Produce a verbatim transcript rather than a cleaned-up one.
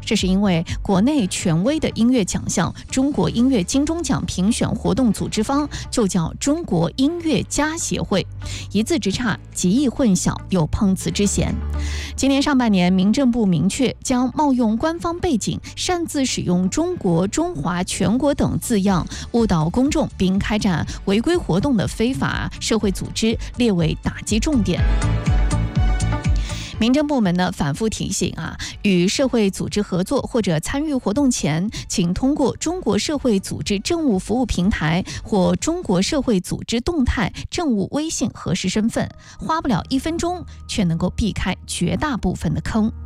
这是因为国内权威的音乐奖项中国音乐金钟奖评选活动组织方就叫中国音乐家协会，一字之差，极易混淆，有碰瓷之嫌。今年上半年，民政部明确将冒用官方背景，擅自使用中国、中华、全国等字样误导公众并开展违规活动的非法社会组织列为打击重点。民政部门呢反复提醒啊，与社会组织合作或者参与活动前，请通过中国社会组织政务服务平台或中国社会组织动态政务微信核实身份，花不了一分钟，却能够避开绝大部分的坑。